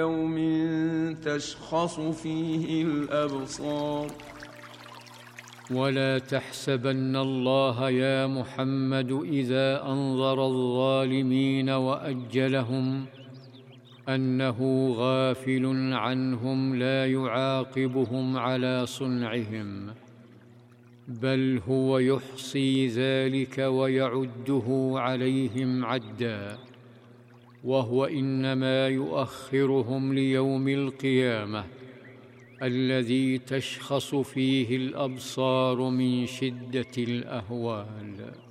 يوم تشخص فيه الأبصار. ولا تحسبن الله يا محمد إذا أنظر الظالمين وأجلهم أنه غافل عنهم لا يعاقبهم على صنعهم، بل هو يحصي ذلك ويعده عليهم عدا، وهو إنما يؤخرهم ليوم القيامة الذي تشخص فيه الأبصار من شدة الأهوال.